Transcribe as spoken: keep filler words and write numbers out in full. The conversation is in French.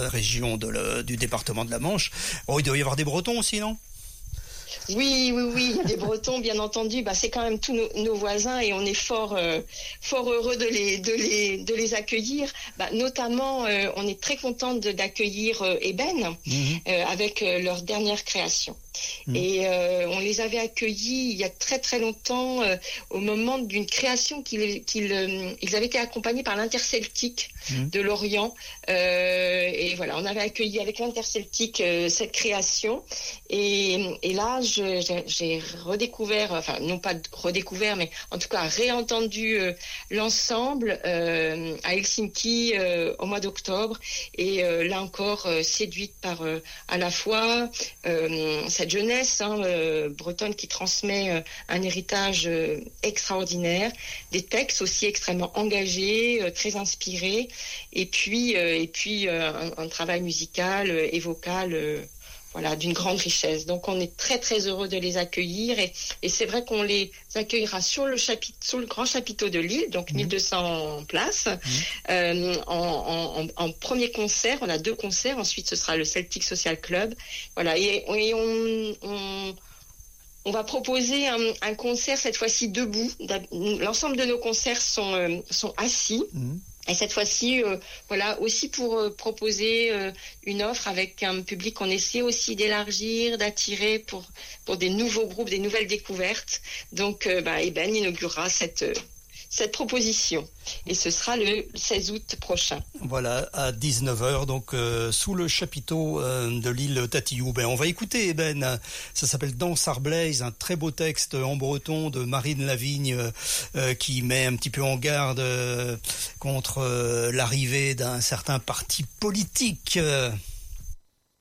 euh, région de le, du département de la Manche. Oh, il doit y avoir des Bretons aussi, non ? Oui, oui, oui, il y a des Bretons, bien entendu. Bah, c'est quand même tous nos, nos voisins et on est fort, euh, fort heureux de les, de les, de les accueillir. Bah, notamment, euh, on est très contente de, d'accueillir euh, Eben mmh. euh, avec euh, leur dernière création. Mmh. Et euh, on les avait accueillis il y a très très longtemps euh, au moment d'une création qu'ils, qu'ils euh, ils avaient été accompagnés par l'Interceltique mmh. de Lorient. Euh, et voilà, on avait accueilli avec l'Interceltique euh, cette création. Et, et là, je, j'ai, j'ai redécouvert, enfin non pas redécouvert, mais en tout cas réentendu euh, l'ensemble euh, à Helsinki euh, au mois d'octobre. Et euh, là encore, euh, séduite par euh, à la fois euh, cette jeunesse hein, euh, bretonne qui transmet euh, un héritage euh, extraordinaire, des textes aussi extrêmement engagés, euh, très inspirés, et puis euh, et puis euh, un, un travail musical euh, et vocal euh, voilà, d'une grande richesse. Donc on est très très heureux de les accueillir et, et c'est vrai qu'on les accueillera sur le chapitre, sur le grand chapiteau de Lille, donc mmh. mille deux cents places. Mmh. Euh, en, en, en premier concert, on a deux concerts. Ensuite, ce sera le Celtic Social Club. Voilà, et, et on, on on va proposer un, un concert cette fois-ci debout. L'ensemble de nos concerts sont euh, sont assis. Mmh. Et cette fois-ci, euh, voilà, aussi pour euh, proposer euh, une offre avec un public qu'on essaie aussi d'élargir, d'attirer pour pour des nouveaux groupes, des nouvelles découvertes. Donc, euh, bah, Eben inaugurera cette euh, cette proposition. Et ce sera le seize août prochain. Voilà, à dix-neuf heures, donc euh, sous le chapiteau euh, de l'île Tatillou. Ben, on va écouter Eben, ça s'appelle Danse Arblaise, un très beau texte en breton de Marine Lavigne euh, qui met un petit peu en garde euh, contre euh, l'arrivée d'un certain parti politique. Euh.